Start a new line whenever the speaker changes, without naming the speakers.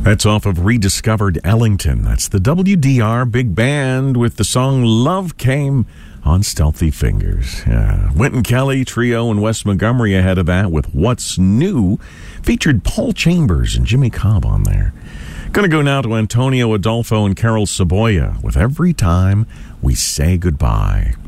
That's off of Rediscovered Ellington. That's the WDR Big Band with the song Love Came on Stealthy Fingers. Wynton Kelly Trio and Wes Montgomery ahead of that with What's New. Featured Paul Chambers and Jimmy Cobb on there. Going to go now to Antonio Adolfo and Carol Saboya with Every Time We Say Goodbye.